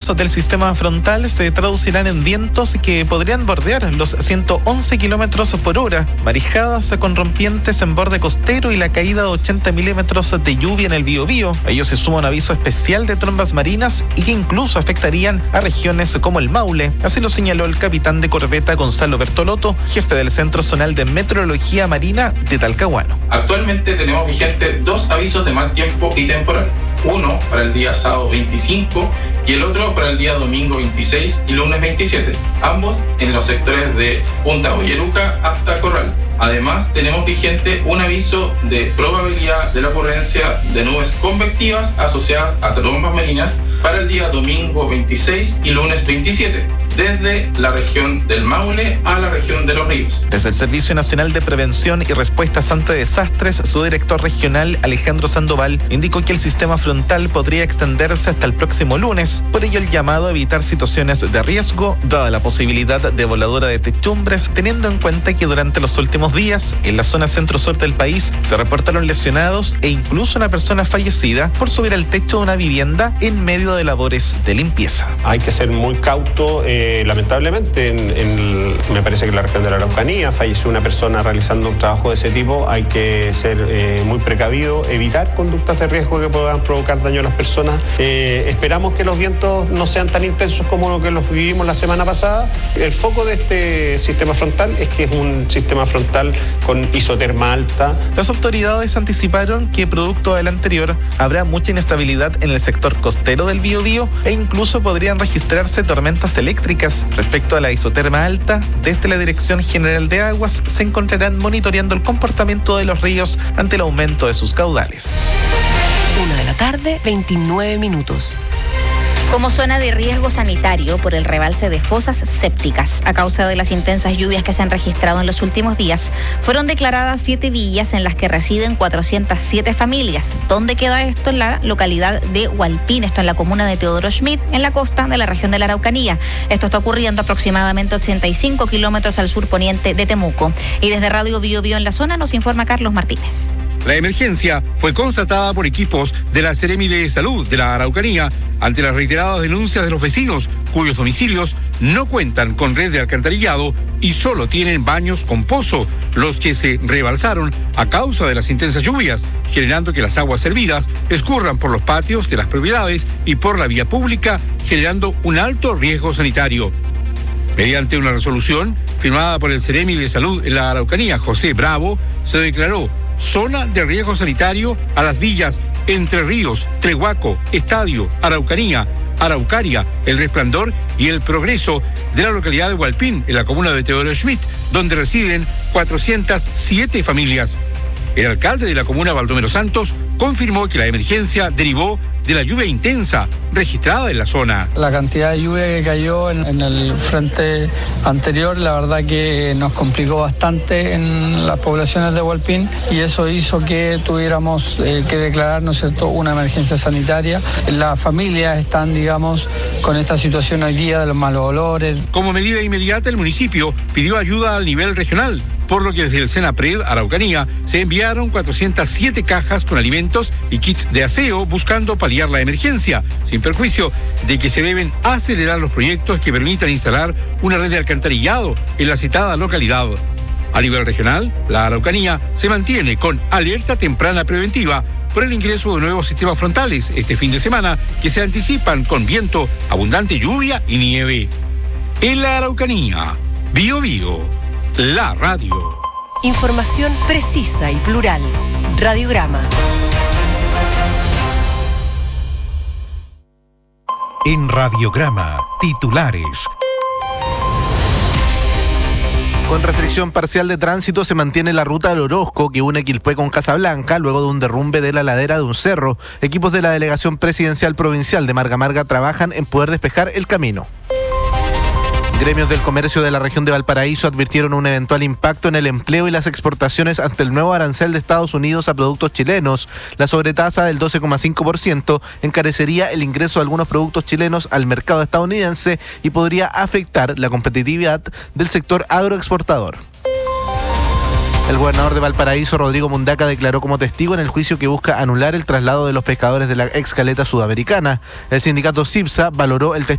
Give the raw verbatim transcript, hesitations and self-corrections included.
del sistema frontal se traducirán en vientos que podrían bordear los ciento once kilómetros por hora, marejadas con rompientes en borde costero y la caída de ochenta milímetros de lluvia en el Biobío. A ello se suma un aviso especial de trombas marinas y que incluso afectarían a regiones como el Maule. Así lo señaló el capitán de corbeta Gonzalo Bertolotto, jefe del Centro Zonal de Meteorología Marina de Talcahuano. Actualmente tenemos vigentes dos avisos de mal tiempo y temporal. Uno para el día sábado veinticinco y el otro para el día domingo veintiséis y lunes veintisiete, ambos en los sectores de Punta Boyeruca hasta Corral. Además, tenemos vigente un aviso de probabilidad de la ocurrencia de nubes convectivas asociadas a trombas marinas para el día domingo veintiséis y lunes veintisiete, desde la región del Maule a la región de Los Ríos. Desde el Servicio Nacional de Prevención y Respuestas ante Desastres, su director regional, Alejandro Sandoval, indicó que el sistema frontal podría extenderse hasta el próximo lunes. Por ello, el llamado a evitar situaciones de riesgo, dada la posibilidad de voladura de techumbres, teniendo en cuenta que durante los últimos días, en la zona centro-sur del país, se reportaron lesionados e incluso una persona fallecida por subir al techo de una vivienda en medio de labores de limpieza. Hay que ser muy cauto. Eh, lamentablemente, en, en, me parece que en la región de la Araucanía falleció una persona realizando un trabajo de ese tipo. Hay que ser eh, muy precavido, evitar conductas de riesgo que puedan provocar daño a las personas. Eh, esperamos que los vientos no sean tan intensos como lo que los vivimos la semana pasada. El foco de este sistema frontal es que es un sistema frontal con isoterma alta. Las autoridades anticiparon que producto del anterior habrá mucha inestabilidad en el sector costero del Biobío e incluso podrían registrarse tormentas eléctricas. Respecto a la isoterma alta, desde la Dirección General de Aguas se encontrarán monitoreando el comportamiento de los ríos ante el aumento de sus caudales. Una de la tarde, veintinueve minutos. Como zona de riesgo sanitario por el rebalse de fosas sépticas a causa de las intensas lluvias que se han registrado en los últimos días, fueron declaradas siete villas en las que residen cuatrocientas siete familias. ¿Dónde queda esto? En la localidad de Hualpín, esto en la comuna de Teodoro Schmidt, en la costa de la región de la Araucanía. Esto está ocurriendo aproximadamente ochenta y cinco kilómetros al sur poniente de Temuco. Y desde Radio Bio Bio en la zona nos informa Carlos Martínez. La emergencia fue constatada por equipos de la Seremi de Salud de la Araucanía ante las reiteradas denuncias de los vecinos cuyos domicilios no cuentan con red de alcantarillado y solo tienen baños con pozo, los que se rebalsaron a causa de las intensas lluvias, generando que las aguas servidas escurran por los patios de las propiedades y por la vía pública, generando un alto riesgo sanitario. Mediante una resolución firmada por el Seremi de Salud en la Araucanía, José Bravo, se declaró zona de riesgo sanitario a las villas Entre Ríos, Trehuaco, Estadio, Araucanía, Araucaria, El Resplandor y El Progreso de la localidad de Hualpín, en la comuna de Teodoro Schmidt, donde residen cuatrocientas siete familias. El alcalde de la comuna, Baldomero Santos, confirmó que la emergencia derivó de la lluvia intensa registrada en la zona. La cantidad de lluvia que cayó en, en el frente anterior, la verdad que nos complicó bastante en las poblaciones de Hualpín y eso hizo que tuviéramos eh, que declarar, ¿no es cierto?, una emergencia sanitaria. Las familias están, digamos, con esta situación hoy día de los malos olores. Como medida inmediata, el municipio pidió ayuda al nivel regional, por lo que desde el Senapred Araucanía se enviaron cuatrocientas siete cajas con alimentos y kits de aseo buscando paliar la emergencia, sin perjuicio de que se deben acelerar los proyectos que permitan instalar una red de alcantarillado en la citada localidad. A nivel regional, la Araucanía se mantiene con alerta temprana preventiva por el ingreso de nuevos sistemas frontales este fin de semana que se anticipan con viento, abundante lluvia y nieve. En la Araucanía, Bio Bio, la radio. Información precisa y plural. Radiograma. En Radiograma, titulares. Con restricción parcial de tránsito se mantiene la ruta del Orozco que une Quilpué con Casablanca luego de un derrumbe de la ladera de un cerro. Equipos de la Delegación Presidencial Provincial de Marga Marga trabajan en poder despejar el camino. Gremios del comercio de la región de Valparaíso advirtieron un eventual impacto en el empleo y las exportaciones ante el nuevo arancel de Estados Unidos a productos chilenos. La sobretasa del doce coma cinco por ciento encarecería el ingreso de algunos productos chilenos al mercado estadounidense y podría afectar la competitividad del sector agroexportador. El gobernador de Valparaíso, Rodrigo Mundaca, declaró como testigo en el juicio que busca anular el traslado de los pescadores de la ex caleta sudamericana. El sindicato CIPSA valoró el testimonio